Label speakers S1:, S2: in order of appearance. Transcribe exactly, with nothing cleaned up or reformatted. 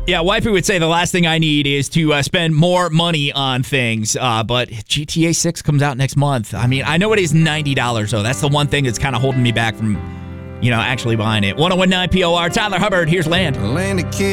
S1: Yeah, wifey would say the last thing I need is to uh, spend more money on things. Uh, but G T A six comes out next month. I mean, I know it is ninety dollars, though. That's the one thing that's kind of holding me back from, you know, actually buying it. one oh one point nine P O R, Tyler Hubbard, here's Land.
S2: Land of